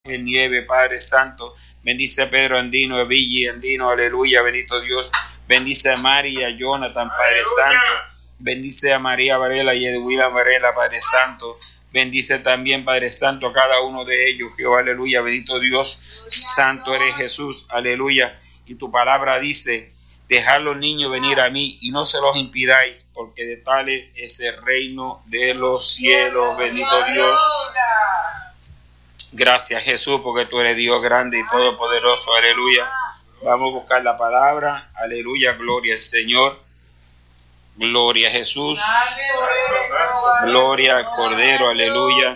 en nieve, Padre Santo. Bendice a Pedro Andino, a Villi Andino, aleluya, bendito Dios. Bendice a Mari y a Jonathan, Padre Santo. Bendice a María Varela y a Edwina Varela, Padre Santo. Bendice también, Padre Santo, a cada uno de ellos, Jehová, aleluya, bendito Dios. Santo eres Jesús, aleluya. Y tu palabra dice: dejad los niños venir a mí y no se los impidáis, porque de tales es el reino de los cielos, bendito Dios. Gracias, Jesús, porque tú eres Dios grande y todopoderoso, aleluya. Vamos a buscar la palabra, aleluya, gloria al Señor, gloria a Jesús, gloria al Cordero, aleluya.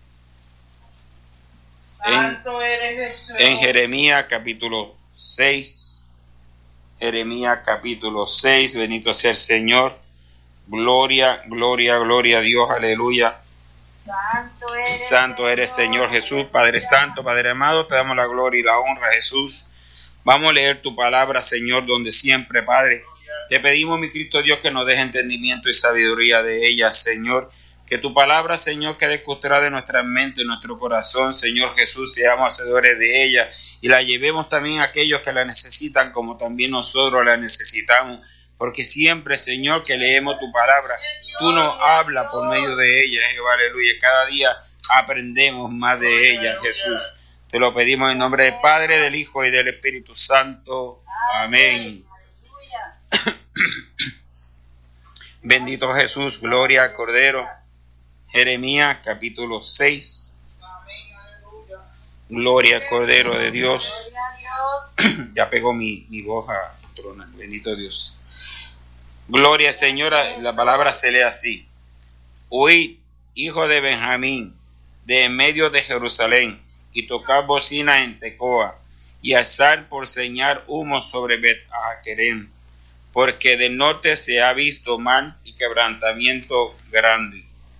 En Jeremías capítulo 6, Jeremías capítulo 6, bendito sea el Señor, gloria, gloria, gloria a Dios, aleluya. Santo eres Señor Jesús, Padre Santo, Padre amado, te damos la gloria y la honra, Jesús. Vamos a leer tu palabra, Señor, donde siempre, Padre. Te pedimos, mi Cristo Dios, que nos deje entendimiento y sabiduría de ella, Señor. Que tu palabra, Señor, quede costada en nuestra mente, en nuestro corazón, Señor Jesús, seamos hacedores de ella y la llevemos también a aquellos que la necesitan, como también nosotros la necesitamos. Porque siempre, Señor, que leemos tu palabra, tú nos hablas por medio de ella, Jehová, aleluya. Cada día aprendemos más de ella, Jesús. Te lo pedimos en nombre del Padre, del Hijo y del Espíritu Santo. Amén. Bendito Jesús, gloria al Cordero. Jeremías capítulo 6. Gloria al Cordero de Dios. Ya pegó mi voz a trona. Bendito Dios. Gloria, Señora, la palabra se lee así: oíd, hijo de Benjamín, de en medio de Jerusalén, y tocad bocina en Tecoa, y alzar por señal humo sobre Bet-Hakerem, porque del norte se ha visto mal y quebrantamiento grande.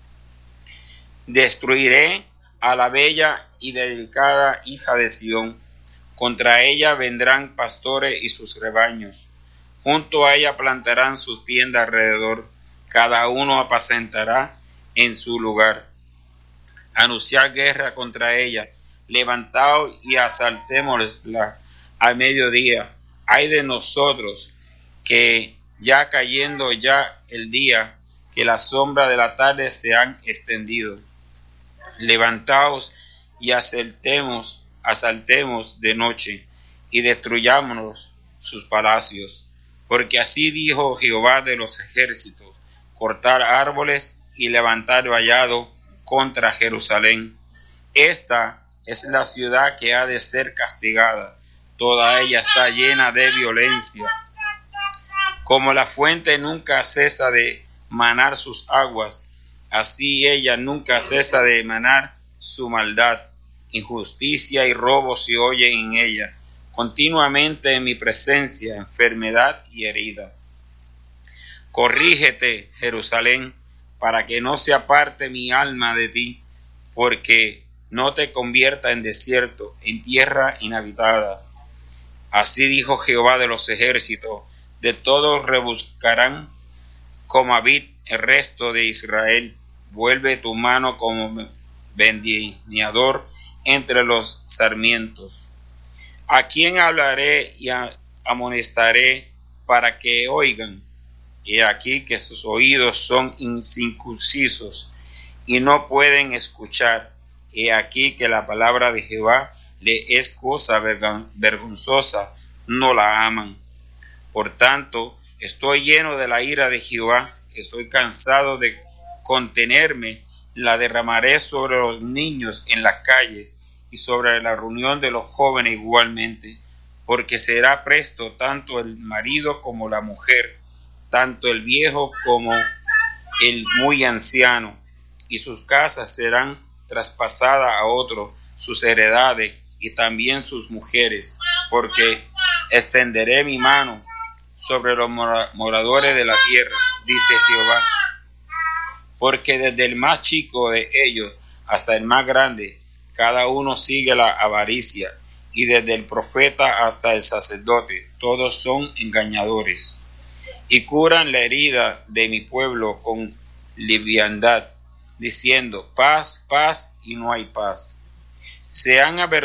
Destruiré a la bella y delicada hija de Sión, contra ella vendrán pastores y sus rebaños. Junto a ella plantarán sus tiendas alrededor, cada uno apacentará en su lugar. Anunciad guerra contra ella, levantaos y asaltémosla al mediodía. Ay de nosotros, que ya cayendo ya el día, que la sombra de la tarde se han extendido. Levantaos y asaltemos de noche, y destruyámonos sus palacios. Porque así dijo Jehová de los ejércitos: cortar árboles y levantar vallado contra Jerusalén. Esta es la ciudad que ha de ser castigada, toda ella está llena de violencia. Como la fuente nunca cesa de manar sus aguas, así ella nunca cesa de emanar su maldad. Injusticia y robo se oyen en ella. Continuamente en mi presencia, enfermedad y herida. Corrígete, Jerusalén, para que no se aparte mi alma de ti, porque no te convierta en desierto, en tierra inhabitada. Así dijo Jehová de los ejércitos: de todos rebuscarán como a vid el resto de Israel. Vuelve tu mano como vendimiador entre los sarmientos. ¿A quién hablaré y amonestaré para que oigan? He aquí que sus oídos son incircuncisos y no pueden escuchar. He aquí que la palabra de Jehová le es cosa vergonzosa, no la aman. Por tanto, estoy lleno de la ira de Jehová, estoy cansado de contenerme, la derramaré sobre los niños en las calles, y sobre la reunión de los jóvenes igualmente, porque será presto tanto el marido como la mujer, tanto el viejo como el muy anciano, y sus casas serán traspasadas a otro, sus heredades y también sus mujeres, porque extenderé mi mano sobre los moradores de la tierra, dice Jehová, porque desde el más chico de ellos hasta el más grande, cada uno sigue la avaricia, y desde el profeta hasta el sacerdote, todos son engañadores, y curan la herida de mi pueblo con liviandad, diciendo: paz, paz, y no hay paz. se han